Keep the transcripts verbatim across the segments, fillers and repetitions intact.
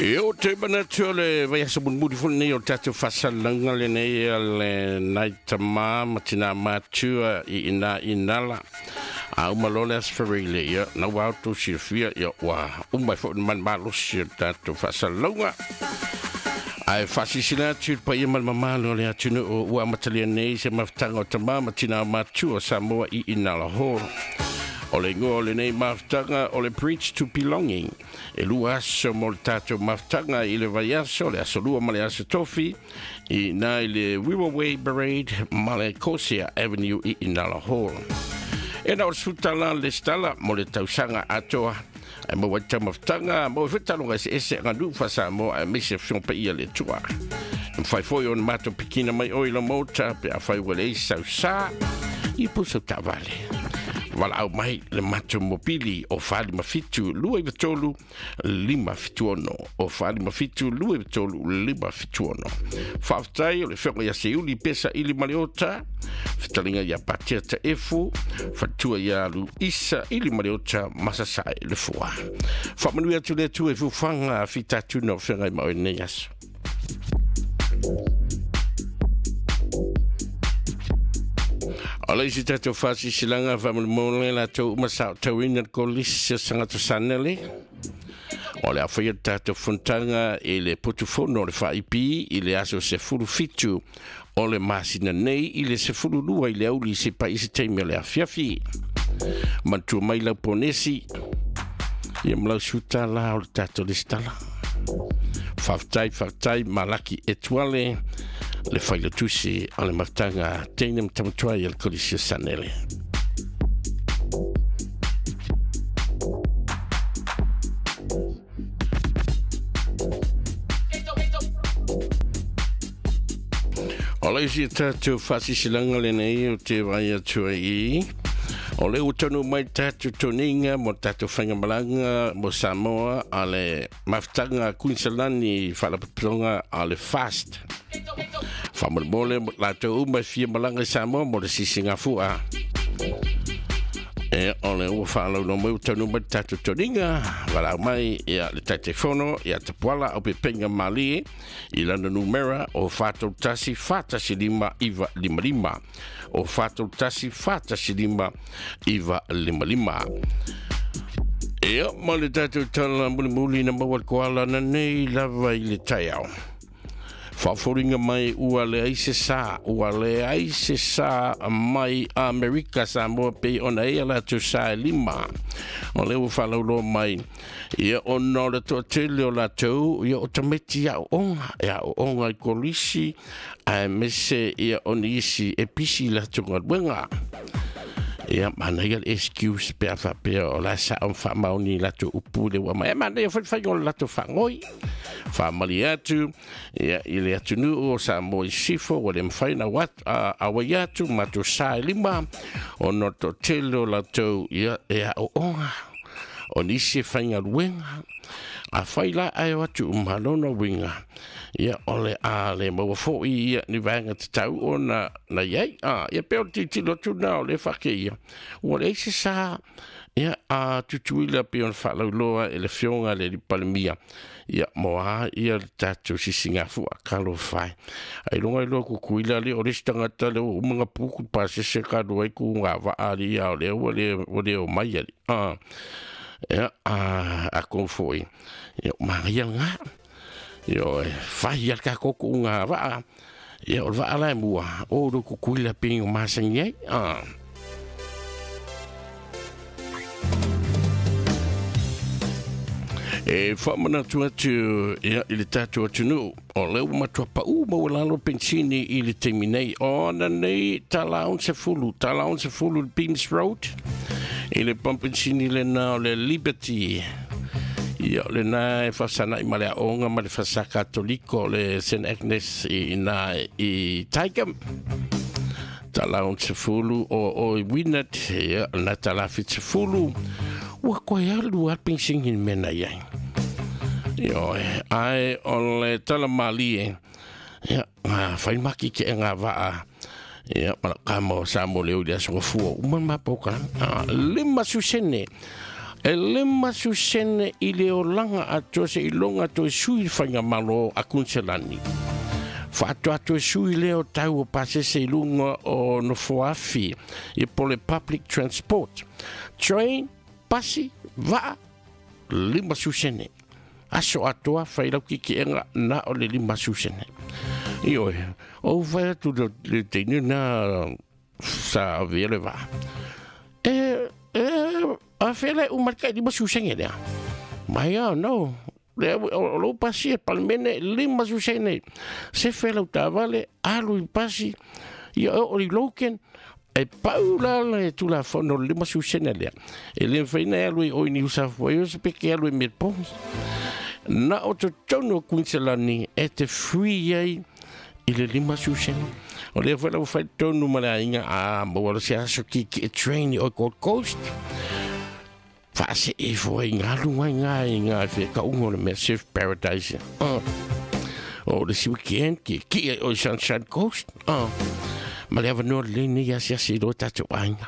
Eu te mana tole vai sa mun mudi fun nei o tatu fasalanga le nei le night ma matina matua I ina inala a malole as ferile ya na wa to sifia ya wa um mai fo man malos tatu fasalanga ai fasisina tu pa ia mal mama le atunu o wa matalia nei se maftanga o tama matina matua Samoa I inala ho o le ngo le nei maftanga o le preach to belonging e lua aso mo le tatou maftanga I le vaiaso le aso lua ma le aso tofi I na I le Riverway Parade ma le Cosia Avenue I Inala Hall e na o sutala le stala mo le tausanga atoa e mo wata maftanga mo fitalonga se ese ngandu fasa mo a mise fion pa ia le tua fai foi on mato pikina mai oila mota pe a fai wale isa sa I puso tavale wala au mai le mato mobili o fali mafitu lua I vitolu lima fituono o fali mafitu lua I vitolu lima fituono faftai o le whenga ya seuli pesa ili maleota fitalinga ya patia ta efu fatua ya lu isa ili maleota masasai le fua whamanuia tu le tu e fufanga fitatu no whenga I maoe neas Ala isi tato fasi silanga family mole la to masau tawina kolis sanga to sanele. Ole afaya tato fontanga ele portofono le faipi ile aso se fulu fitu ole masina nei ile se fulu lua ile auli se paisi teme le afiafi. Mantu mai la ponesi. Ia mlau suta la ole tato listala. Faftai faftai malaki etuale. Le faile tusi ale matanga teinem tamtoy el colisio sanele Ole jita tu fasi silanga le nei o te vai atu ai Ole utonu mai tatu toninga mo tatu whanga malanga mo Samoa ale maftanga Queenslandi fala patonga ale fast Famol mole la to uma fia malanga Samoa mo le sisinga fua e ole o fala no mo utonu mai tatu toninga wala mai ia le telefono ia te poala o pepenga mali ila no numera o fato tasi fata silima iva lima lima o fato tasi fata silima iva lima lima e mo le tatu tala muli muli na mo koala na nei lava I le taiao Faforinga mai ua le aise sa, ua le aise sa mai Amerika Samoa pe ona ea la tu sa lima. O le ufalaulo mai, ia ono le to tele o la tau, ia o tameti ia o onga, ia o onga I kolisi, a mese ia onisi e pisi la tunga wenga. Ia mana ia excuse pe afa pe o la sa on fa mauni la tu upu le wa mai mana ia fa fa yo la tu fa ngoi fa maliatu ia ile atu nu o sa mo sifo o le mfaina wat a awaiatu ma tu sa lima o no to telo la tu ia ia o onga o nisi fainga luenga a faila ai watu malona winga ia ole a le mo fo ia ni vanga tau ona na ye a ia pe ti ti lo tu na le fakia o le se sa ia a tutuila pe on fa lo loa e le fionga le palmia ia mo a ia tatu si singafu a kalo fai ai longa lo ku kuila le o le stanga tale o mga puku pa se se ka do ai ku nga va ali ia le o le o le o mai a ia a a ko foi ia ma ia nga Yo, fai al ka koko nga va. Yo, va ala mua. O do ku kuila ping masanye. Ah. E fa mana tu atu ia il tatu atu no. O le uma tu pa u mo la lo pensini il terminei. O na nei tala on se fulu, tala on se fulu Beams Road. Il pompensini le na le Liberty. Ia le na fa sana I male onga male fa sa katoliko le Saint Agnes I na I Taigam tala on se fulu o o winat ia na tala fit se fulu wa ko ia lu al pensing in mena ia yo ai on le tala mali ia fa maki ke nga va ia ma kamo sa mo le dia so fu uma ma poka lima susene E le masusene I le o langa ato se ilonga to sui whainga malo a kunselani. Whaato ato sui leo tau o pase se ilunga o no foafi I pole public transport. Train, pasi, va, lima susene. Aso atoa whailau ki ki enga na o le lima susene. Io, o vai atu le teinu na sa vele va. E, e, a fele umarkai lima susene lea. Mai a, no. Le o lo pasi e palmene lima susene. Se fele o tavale, alu I pasi, ia o li loken, e paula le tu la fono lima susene lea. E le whaina alu I o New South Wales, peke alu I Midpons. Na o te tono Queensland e te free ai I le lima susene. O le whala o whai tonu mara inga a mawara se aso ki ki e train o Gold Coast. Whaase e fo e ngā lunga ngā e ngā e ka ungo le mea Surf Paradise. O le si weekend ki ki e o Sunshine Coast. Ma le awa noa le ni asi asi do tatu ainga.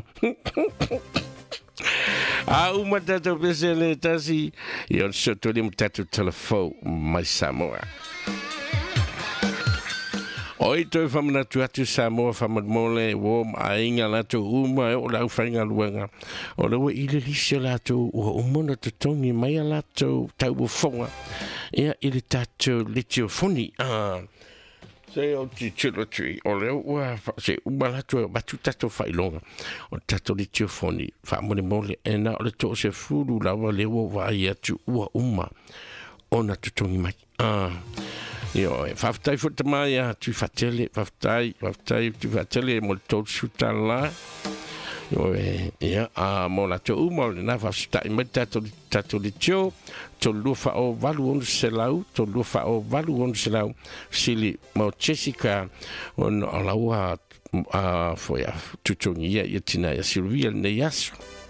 A uma tatu pese le tasi I on soto le mtatu telefo mai Samoa. Oi toi whamana tu atu Samoa whamadmole wo a inga lato uma e o lau whainga luanga. O laua I le lisi lato ua umona te tongi mai a lato tau o whonga. Ea I le tato liti o foni. Se o ti chilo tui, o leo ua se uma lato batu tato whailonga. O tato liti o foni, whamone mole e na o le to se furu lawa leo wa ai atu ua uma. O na tutongi mai. Ah. Io, whaftai futa mai a tu whatele, whaftai, whaftai tu whatele mo le tau suta la. Io, e, ia, a mo la to uma, le na whaftai mai tato, tato li tio, to lufa o valu onu se lau, to lufa o valu onu se lau, sili mo Jessica, on o laua a foi a tutongi ia, ia tina ia Silvia ne yaso.